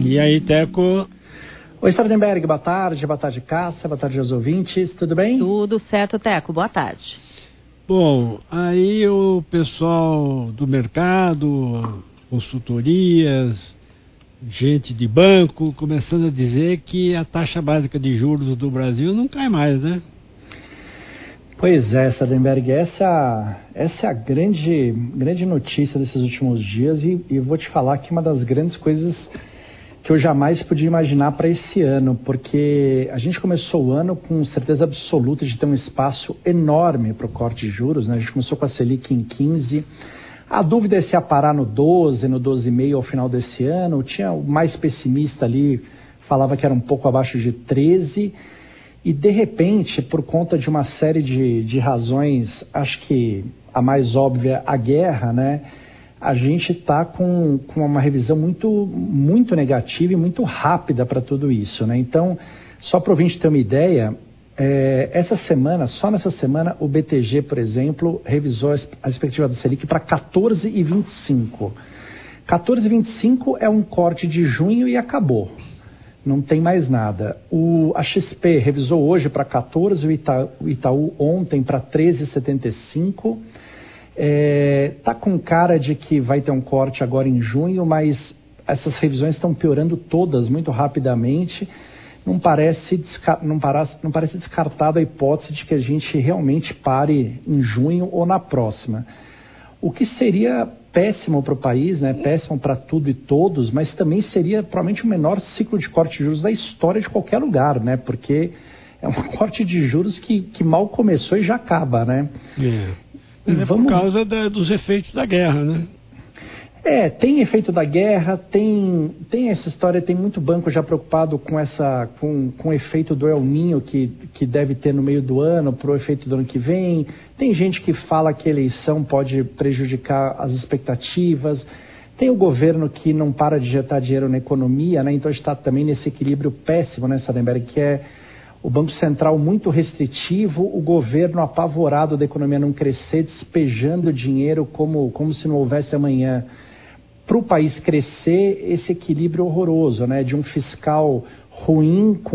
E aí, Teco? Oi, Sardenberg, boa tarde, Cássia, boa tarde aos ouvintes, tudo bem? Tudo certo, Teco, boa tarde. Bom, aí o pessoal do mercado, consultorias, gente de banco, começando a dizer que a taxa básica de juros do Brasil não cai mais, né? Pois é, Sardenberg, essa é a grande notícia desses últimos dias e vou te falar que uma das grandes coisas que eu jamais podia imaginar para esse ano, porque a gente começou o ano com certeza absoluta de ter um espaço enorme para o corte de juros, né? A gente começou com a Selic em 15%, a dúvida é se ia parar no 12%, no 12,5% ao final desse ano, tinha o mais pessimista ali, falava que era um pouco abaixo de 13%, e de repente, por conta de uma série de razões, acho que a mais óbvia, a guerra, né? A gente está com uma revisão muito negativa e muito rápida para tudo isso, né? Então, só para o ouvinte ter uma ideia, só nessa semana, o BTG, por exemplo, revisou a expectativa da Selic para 14,25. 14,25 é um corte de junho e acabou. Não tem mais nada. A XP revisou hoje para 14, o Itaú ontem para 13,75. Tá com cara de que vai ter um corte agora em junho, mas essas revisões estão piorando todas muito rapidamente. Não parece descartada a hipótese de que a gente realmente pare em junho ou na próxima. O que seria péssimo para o país, né? Péssimo para tudo e todos, mas também seria provavelmente o menor ciclo de corte de juros da história de qualquer lugar, né? Porque é um corte de juros que mal começou e já acaba, né? Mas por causa dos efeitos da guerra, né? Tem efeito da guerra, tem essa história, tem muito banco já preocupado com o efeito do El Niño que deve ter no meio do ano, para o efeito do ano que vem. Tem gente que fala que a eleição pode prejudicar as expectativas. Tem o governo que não para de injetar dinheiro na economia, né? Então está também nesse equilíbrio péssimo, né, Sardenberg, que é o Banco Central muito restritivo, o governo apavorado da economia não crescer, despejando dinheiro como se não houvesse amanhã. Para o país crescer, esse equilíbrio horroroso, né, de um fiscal ruim com